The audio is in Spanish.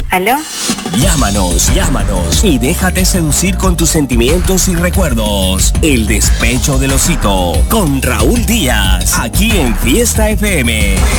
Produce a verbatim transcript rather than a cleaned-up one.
¿Aló? Llámanos, llámanos y déjate seducir con tus sentimientos y recuerdos. El despecho del osito con Raúl Díaz, aquí en Fiesta F M.